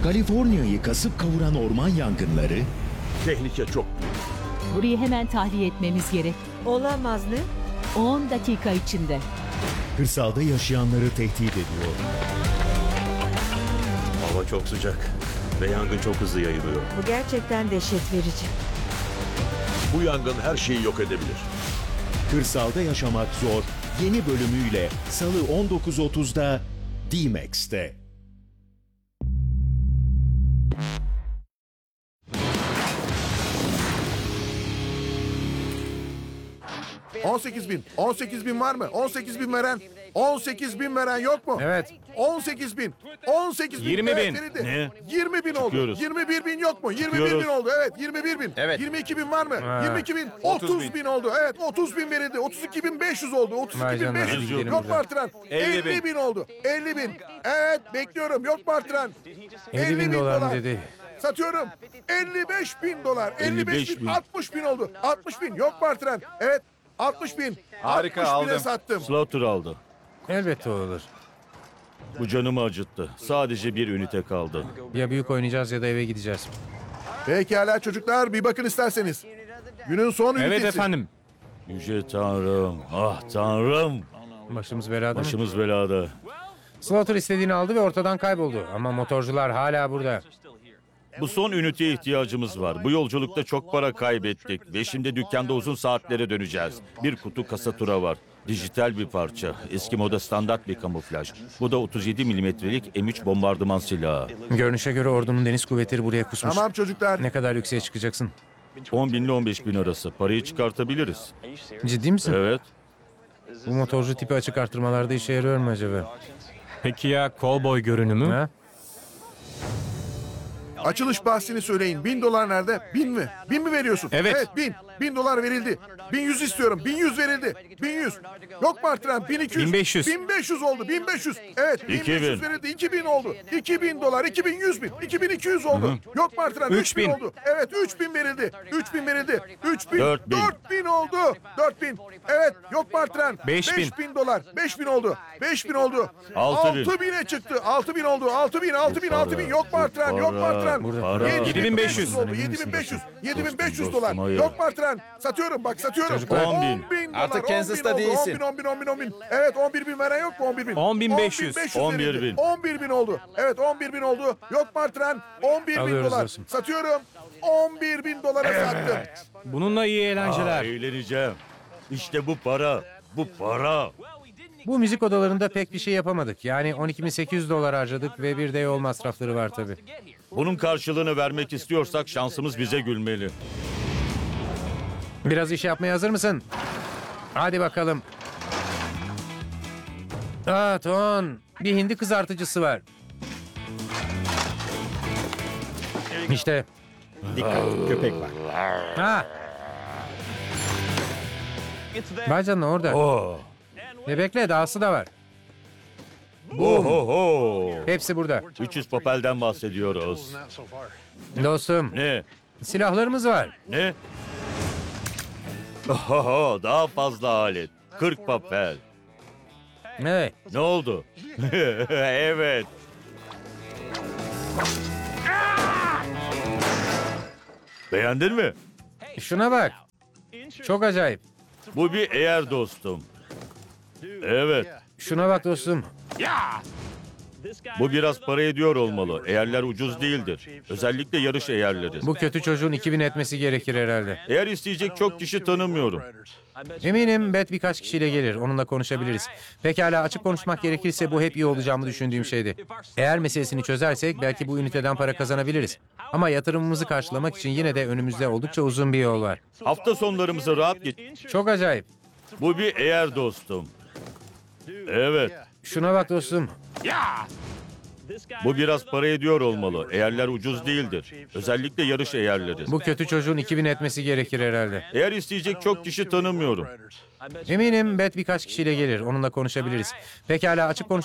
Kaliforniya'yı kasıp kavuran orman yangınları, Tehlike çok. Burayı hemen tahliye etmemiz gerek. Olamaz ne? 10 dakika içinde. kırsalda yaşayanları tehdit ediyor. Hava çok sıcak ve yangın çok hızlı yayılıyor. Bu gerçekten dehşet verici. Bu yangın her şeyi yok edebilir. Kırsalda yaşamak zor yeni bölümüyle Salı 19.30'da D-Max'te. 18.000 var mı? 18.000 veren. 18.000 veren yok mu? Evet. 18.000. 18.000. 20.000. Evet, verildi. Ne? 20.000 oldu. Çıkıyoruz. 21.000 yok mu? 21.000 Çıkıyoruz. oldu. Evet, 21.000. Evet. 22.000 var mı? Ha. 22.000. 30.000 oldu. Evet, 30.000 verildi. 32.500 oldu. Vay canına, 32.500. hadi gidelim Yok mu buradan. artıran? 50.000. 50.000 oldu. 50.000. Evet, bekliyorum. Yok mu artıran? 50.000 dolar mı dedi? Satıyorum. 55.000 dolar. 55.000. 55.000. 60.000 oldu. 60.000. Yok mu artıran? Evet. 60.000. Harika, 60.000'e aldım. sattım. Slaughter aldı. Elbette olur. Bu canımı acıttı. Sadece bir ünite kaldı. Ya büyük oynayacağız ya da eve gideceğiz. Pekala çocuklar, bir bakın isterseniz. Günün son ünitesi. Evet efendim. Yüce Tanrım, ah Tanrım. Başımız belada mı? Başımız belada. Slaughter istediğini aldı ve ortadan kayboldu. Ama motorcular hala burada. Bu son üniteye ihtiyacımız var. Bu yolculukta çok para kaybettik ve şimdi dükkanda uzun saatlere döneceğiz. Bir kutu kasatura var. Dijital bir parça. Eski moda standart bir kamuflaj. Bu da 37 milimetrelik M3 bombardıman silahı. Görünüşe göre ordunun deniz kuvvetleri buraya kusmuş. Tamam çocuklar. Ne kadar yükseğe çıkacaksın? 10 bin ile 15 bin arası. Parayı çıkartabiliriz. Ciddi misin? Evet. Bu motorcu tipi açık arttırmalarda işe yarıyor mu acaba? Peki ya kovboy görünümü? Ha? Açılış bahsini söyleyin. 1000 dolar nerede? 1000 mi? 1000 mi veriyorsun? Evet. Evet 1000. 1000 dolar verildi. 1100 istiyorum. 1100 verildi. 1100. Yok mu artıran? 1200. 1500. 1500 oldu. 1500. Evet 1500 2000. verildi. 2000 oldu. 2000 dolar. 2100 bin. 2200 oldu. Yok mu artıran? 3000 oldu. Evet 3000 verildi. 3000 verildi. 3000. 4000. 4000 oldu. 4000. Evet yok mu artıran? 5000. 5000 dolar. 5000 oldu. 5000 oldu. 6000. 6000'e çıktı. 6000 oldu. 6000. 6000. Yok mu artıran? Yok mu artıran? Para. 7500 oldu. 7500. 7500 Dostum, dolar. hayır. Yok mu artıran? Satıyorum bak satıyorum. Çocuklar. 10.000. 10.000 dolar. Artık 10.000 Kansas'ta oldu. değilsin. 10.000. Evet 11.000 veren yok mu? 11.000. 10.500. 11.000. 11.000 oldu. Evet 11.000 oldu. Yok mu artıran? 11.000 Alıyoruz dolar. dostum. Satıyorum. 11.000 dolara sattım. Bununla iyi eğlenceler. Eğleneceğim. İşte bu para. Bu para. Bu müzik odalarında pek bir şey yapamadık. Yani 12.800 dolar harcadık ve bir de yol masrafları var tabii. Bunun karşılığını vermek istiyorsak şansımız bize gülmeli. Biraz iş yapmaya hazır mısın? Hadi bakalım. Ton. Bir hindi kızartıcısı var. İşte. Dikkat, köpek var. Ha. Vay canına orada. Oh. Ve bekle dahası da var. Ohoho. Hepsi burada. 300 papelden bahsediyoruz. Dostum Ne? silahlarımız var. Ne? Ohoho, daha fazla alet. 40 papel. Evet. Ne oldu? Evet. Beğendin mi? Şuna bak. Çok acayip. Bu bir eğer dostum. Evet. Şuna bak dostum. Bu biraz para ediyor olmalı. Eğerler ucuz değildir. Özellikle yarış eğerleri. Bu kötü çocuğun 2000 etmesi gerekir herhalde. Eğer isteyecek çok kişi tanımıyorum. Eminim Bet birkaç kişiyle gelir. Onunla konuşabiliriz. Pekala açık konuşmak gerekirse bu hep iyi olacağımı düşündüğüm şeydi. Eğer meselesini çözersek belki bu üniteden para kazanabiliriz. Ama yatırımımızı karşılamak için yine de önümüzde oldukça uzun bir yol var. Hafta sonlarımızı rahat geç. Çok acayip. Bu bir eğer dostum. Evet. Şuna bak dostum. Bu biraz para ediyor olmalı. Eğerler ucuz değildir. Özellikle yarış eğerleri. Bu kötü çocuğun 2000 etmesi gerekir herhalde. Eğer isteyecek çok kişi tanımıyorum. Eminim Bet birkaç kişiyle gelir. Onunla konuşabiliriz. Pekala açık konuş